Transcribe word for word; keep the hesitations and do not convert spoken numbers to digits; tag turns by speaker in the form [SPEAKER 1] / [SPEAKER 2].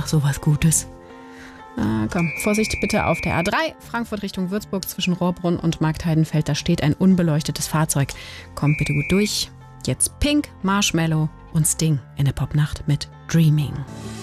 [SPEAKER 1] sowas Gutes.
[SPEAKER 2] Ah, komm, Vorsicht bitte auf der A drei, Frankfurt Richtung Würzburg zwischen Rohrbrunn und Marktheidenfeld. Da steht ein unbeleuctetes Fahrzeug. Kommt bitte gut durch. Jetzt Pink, Marshmallow und Sting in der Popnacht mit Dreaming.